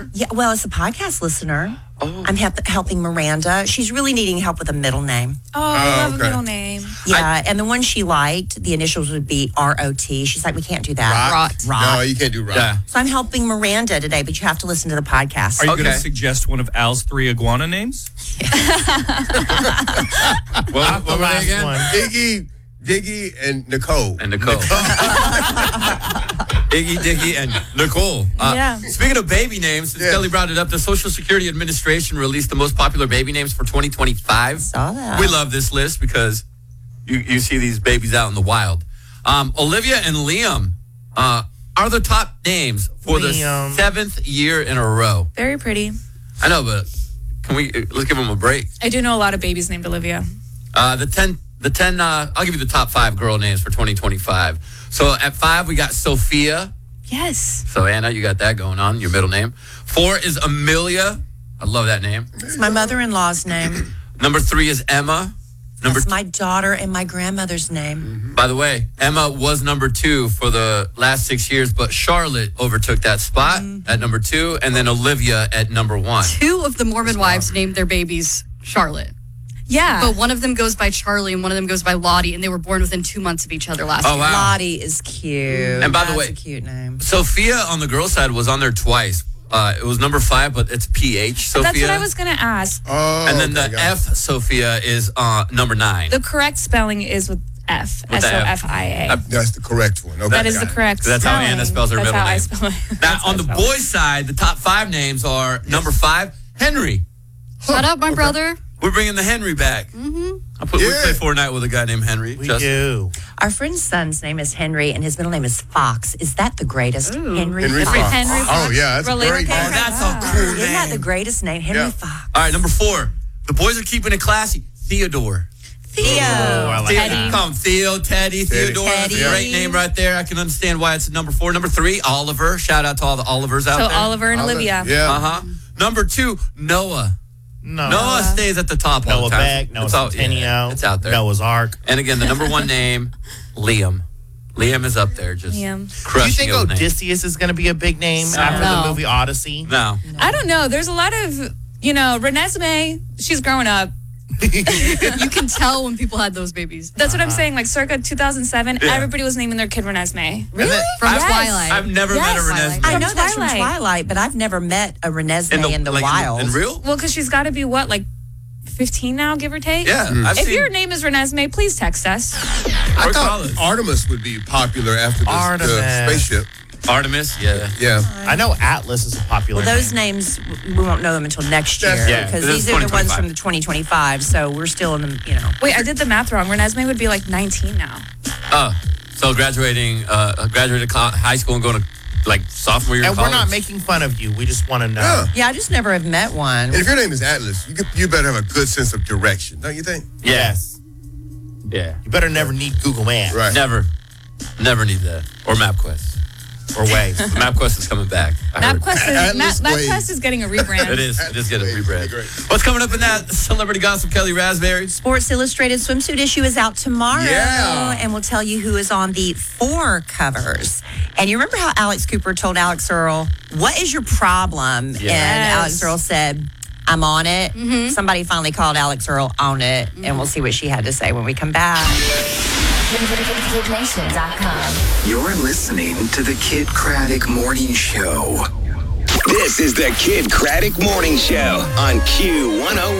listener? Yeah, well, it's a podcast listener. Oh. I'm helping Miranda. She's really needing help with a middle name. Oh, I love a middle name. Yeah, and the one she liked, the initials would be R-O-T. She's like, we can't do that. Rot. No, you can't do Rot. Yeah. So I'm helping Miranda today, but you have to listen to the podcast. Are you Okay. going to suggest one of Al's 3 iguana names? What were they again? Diggy, and Nicole. And Nicole. Iggy, Diggy, and Nicole. Yeah. Speaking of baby names, since Kelly brought it up, the Social Security Administration released the most popular baby names for 2025. Saw that. We love this list because you see these babies out in the wild. Olivia and Liam are the top names for the 7th year in a row. Very pretty. I know, but let's give them a break. I do know a lot of babies named Olivia. The 10, I'll give you the top 5 girl names for 2025. So at 5, we got Sophia. Yes. So Anna, you got that going on, your middle name. 4 is Amelia. I love that name. It's my mother-in-law's name. Number 3 is Emma. That's my daughter and my grandmother's name. By the way, Emma was number 2 for the last 6 years, but Charlotte overtook that spot at number 2, and then Olivia at number 1. 2 of the Mormon wives named their babies Charlotte. Yeah. But one of them goes by Charlie and one of them goes by Lottie, and they were born within 2 months of each other last Oh, year. wow. Lottie is cute. And by the That's way, a cute name. Sophia on the girl side was on there twice. It was number 5, but it's PH Sophia. That's what I was going to ask. Oh, And then the okay, got it. F Sophia is number 9. The correct spelling is with F. With the F. S-O-F-I-A. That's the correct one. Okay, That is got the it. correct That's how spelling. Anna spells her That's middle how I name. spell it. Now, That's how on I the spell it. boys' side, the top 5 names are number 5, Henry. Shut up, my brother. We're bringing the Henry back. We play Fortnite with a guy named Henry. We Justin. do. Our friend's son's name is Henry, and his middle name is Fox. Is that the greatest? Henry Henry Fox. Fox. Henry Oh, Fox. yeah, that's a Related great to name. Oh, that's a cool Isn't that the name. greatest name? Henry Yeah. Fox. All right, number 4. The boys are keeping it classy. Theodore. Theo. I like that. Call him Theo, Teddy, Theodore. That's a Teddy. great name right there. I can understand why it's number 4. Number 3, Oliver. Shout out to all the Olivers out So there. Oliver and Olivia. Yeah. Uh-huh. Number 2, Noah. No. Noah stays at the top all Noah the time. Beck, Noah It's all- Centennial, yeah, it's out there. Noah's Ark. And again, the number 1 name, Liam. Liam is up there, just Liam. Do you crushing think those names. Odysseus is going to be a big name after No. the movie Odyssey? No. I don't know. There's a lot of, Renesmee, she's growing up. You can tell when people had those babies. That's what I'm saying. Like circa 2007, Yeah. everybody was naming their kid Renesmee. Really? From Yes. Twilight. I've never met a Yes. Renesmee. I From know that's from Twilight. Twilight, but I've never met a Renesmee in the like, wild. In real? Well, because she's got to be what, like 15 now, give or take? Yeah. I've If seen your name is Renesmee, please text us. I or thought college. Artemis would be popular after the Artemis. spaceship. Artemis, yeah. Yeah. I know Atlas is a popular Well, those name. names, we won't know them until next year. Yeah, because this is these are the ones 2025. from the 2025, so we're still in the, Wait, I did the math wrong. Renesmee would be like 19 now. So graduated high school and going to like sophomore year in And we're college. not making fun of you. We just want to know. Yeah. Yeah, I just never have met one. And if your name is Atlas, you better have a good sense of direction, don't you think? Yes. Yeah. You better never need Google Maps Right. Never need that. Or MapQuest. or Waze. MapQuest is coming back. I heard. MapQuest is getting a rebrand. It is getting a rebrand. Great. What's coming up in that celebrity gossip, Kelly Raspberry? Sports Illustrated swimsuit issue is out tomorrow. Yeah. And we'll tell you who is on the 4 covers. And you remember how Alex Cooper told Alex Earl, what is your problem? Yes. And Alex Earl said, I'm on it. Mm-hmm. Somebody finally called Alex Earl on it. And we'll see what she had to say when we come back. KidNation.com. You're listening to the Kid Craddock Morning Show. This is the Kid Craddock Morning Show on Q101.